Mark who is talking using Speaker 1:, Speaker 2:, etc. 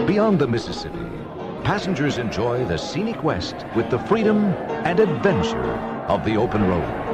Speaker 1: Beyond the Mississippi, passengers enjoy the scenic West with the freedom and adventure of the open road.